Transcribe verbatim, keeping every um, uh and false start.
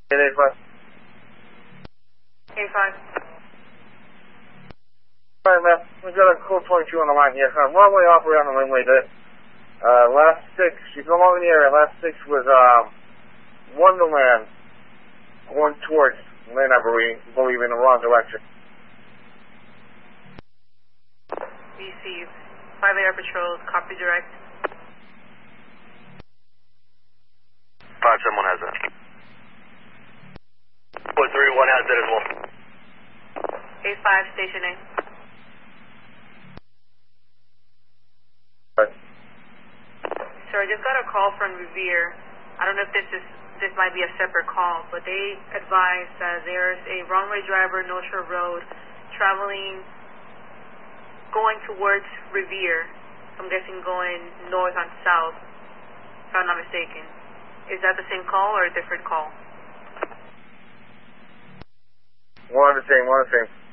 eight eight five. eight five. Alright, man. We got a code twenty-two on the line here. Uh, runway operator on the runway there. Uh, last six, you come along in the area. Last six was, um, Wonderland going towards land, I believe, believe in the wrong direction. Received. five Air Patrols, copy direct. five seven one has that. four three one has that as well. eight five, stationing. Right. Sir, I just got a call from Revere. I don't know if this is this might be a separate call, but they advised that there's a runway driver, North Shore Road, traveling, going towards Revere. I'm guessing going north on south, if I'm not mistaken. Is that the same call or a different call? One the same, one the same.